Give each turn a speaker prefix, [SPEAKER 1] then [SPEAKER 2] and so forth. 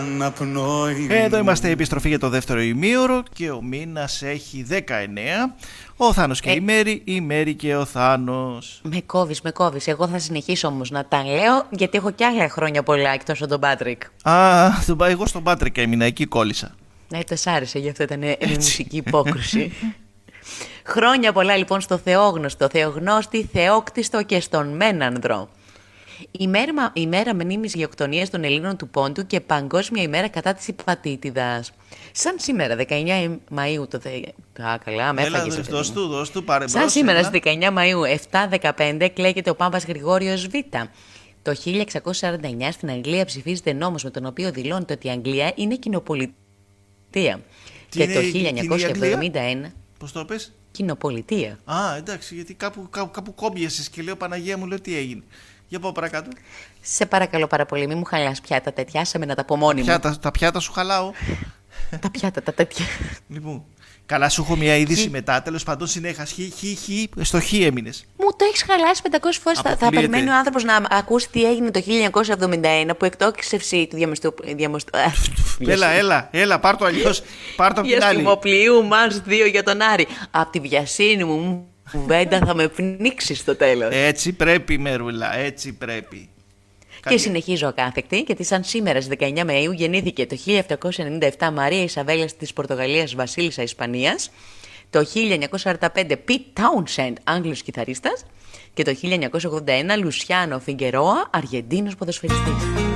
[SPEAKER 1] Εδώ είμαστε, επιστροφή για το δεύτερο ημίωρο και ο μήνας έχει 19. Ο Θάνος και η Μέρη, η Μέρη και ο Θάνος.
[SPEAKER 2] Με κόβεις. Εγώ θα συνεχίσω όμως να τα λέω, γιατί έχω κι άλλα χρόνια πολλά εκτός από τον Πάτρικ.
[SPEAKER 1] Εγώ στον Πάτρικ έμεινα, εκεί κόλλησα.
[SPEAKER 2] Ναι, το σ' άρεσε, γι' αυτό ήταν μια μουσική υπόκριση. Χρόνια λοιπόν στο θεόγνωστο, θεογνώστη, θεόκτιστο και στον Μένανδρο. Ημέρα μνήμης γεωκτονίας των Ελλήνων του Πόντου και Παγκόσμια ημέρα κατά της υπατήτηδας. Σαν σήμερα, 19 Μαΐου το καλά, με έφαγες.
[SPEAKER 1] Δώσ' του, πάρε μπρος.
[SPEAKER 2] Σαν σήμερα, στις 19 Μαΐου 7-15, εκλέγεται ο Πάμπας Γρηγόριος Β. Το 1649 στην Αγγλία ψηφίζεται νόμος με τον οποίο δηλώνεται ότι η Αγγλία είναι κοινοπολιτεία. Και το 1971...
[SPEAKER 1] Πώς το πες?
[SPEAKER 2] Κοινοπολιτεία.
[SPEAKER 1] Εντάξει, γιατί κάπου κόμπιασες και λέω Παναγία μου, λέω τι έγινε. Για πάω παρακάτω.
[SPEAKER 2] Σε παρακαλώ πάρα πολύ, μην μου χαλάς πιάτα τέτοια, άσε με να τα πω μόνη μου.
[SPEAKER 1] Τα πιάτα σου χαλάω.
[SPEAKER 2] Τα πιάτα, τα τέτοια.
[SPEAKER 1] Λοιπόν, καλά, σου έχω μια είδηση μετά. Τέλος πάντων, συνέχα. Στο χ έμεινες.
[SPEAKER 2] Μου το έχεις χαλάσει 500 φορές. Θα περιμένει ο άνθρωπος να ακούσει τι έγινε το 1971 που εκτόξευση του
[SPEAKER 1] Έλα, πάρ' το αλλιώς. Πάρ' το απ' την άλλη.
[SPEAKER 2] Διαστημοπλοίου Μάρς 2 για τον Άρη. Απ' τη βιασύνη μου κουβέντα θα με πνίξει στο τέλος.
[SPEAKER 1] Έτσι πρέπει, Μερούλα, έτσι πρέπει.
[SPEAKER 2] Και συνεχίζω ακάθεκτη, γιατί σαν σήμερα στις 19 Μαΐου γεννήθηκε το 1797 Μαρία Ισαβέλας της Πορτογαλίας, βασίλισσα Ισπανίας, το 1945 Pete Townshend, Άγγλος κιθαρίστας, και το 1981 Λουσιάνο Φιγκερόα, Αργεντίνος ποδοσφαιριστής.